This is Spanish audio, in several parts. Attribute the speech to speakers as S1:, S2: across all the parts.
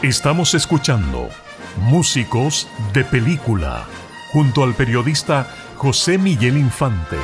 S1: Estamos escuchando Músicos de Película junto al periodista José Miguel Infante.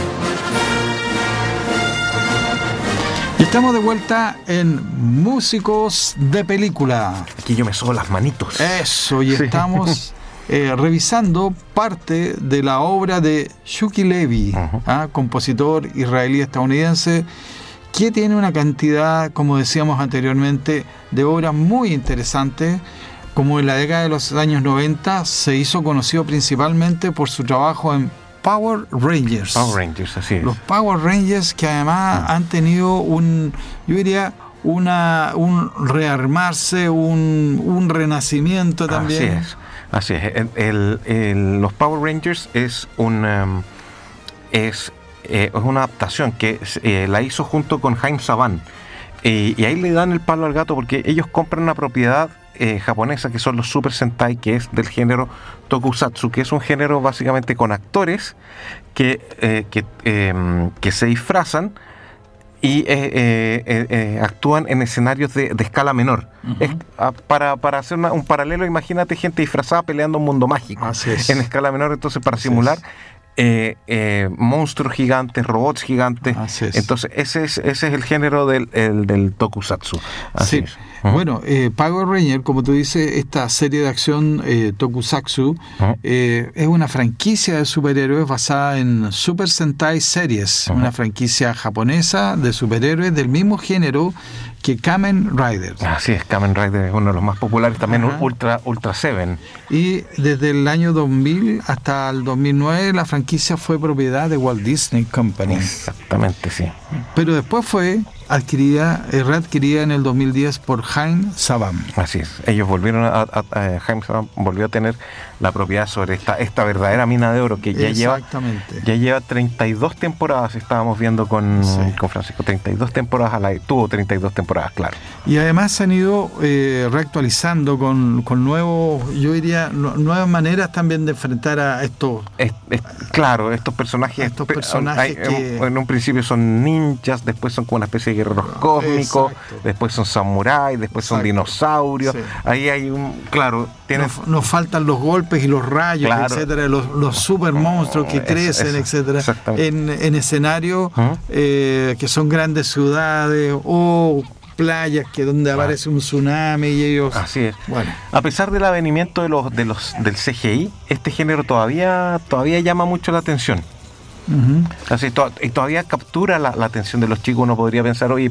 S2: Y estamos de vuelta en Músicos de Película.
S3: Aquí yo me sobo las manitos.
S2: Eso, y estamos revisando parte de la obra de Shuki Levy, compositor israelí-estadounidense, que tiene una cantidad, como decíamos anteriormente, de obras muy interesantes. Como en la década de los años 90 se hizo conocido principalmente por su trabajo en Power Rangers.
S3: Power Rangers, así es.
S2: Los Power Rangers, que además han tenido un rearmarse, un renacimiento también.
S3: Así es. Los Power Rangers es una adaptación que la hizo junto con Haim Saban. Y ahí le dan el palo al gato porque ellos compran una propiedad japonesa que son los Super Sentai, que es del género Tokusatsu, que es un género básicamente con actores que se disfrazan y actúan en escenarios de escala menor. Para hacer un paralelo, imagínate gente disfrazada peleando un mundo mágico en escala menor, entonces para simular monstruos gigantes, robots gigantes. Entonces ese es el género del Tokusatsu. Así es.
S2: Bueno, Power Ranger, como tú dices, esta serie de acción Tokusatsu es una franquicia de superhéroes basada en Super Sentai Series, una franquicia japonesa de superhéroes del mismo género que Kamen Rider.
S3: Así es, Kamen Rider es uno de los más populares, también Ultra Seven.
S2: Y desde el año 2000 hasta el 2009 la franquicia fue propiedad de Walt Disney Company.
S3: Exactamente, sí.
S2: Pero después fue readquirida en el 2010 por Haim Saban.
S3: Así es, ellos volvieron Haim Saban volvió a tener la propiedad sobre esta verdadera mina de oro que ya lleva 32 temporadas, estábamos viendo con Francisco, 32 temporadas tuvo 32 temporadas, claro.
S2: Y además se han ido reactualizando con nuevos, yo diría, nuevas maneras también de enfrentar a estos...
S3: Claro, estos personajes que en un principio son ninjas, después son como una especie de guerreros cósmicos, después son samuráis, después son dinosaurios. Ahí hay nos
S2: faltan los golpes y los rayos, etcétera, los super monstruos que crecen, etcétera, en escenarios que son grandes ciudades o playas donde aparece un tsunami y ellos...
S3: Así es. Bueno. A pesar del avenimiento del CGI, este género todavía llama mucho la atención. Así, y todavía captura la atención de los chicos. Uno podría pensar, oye,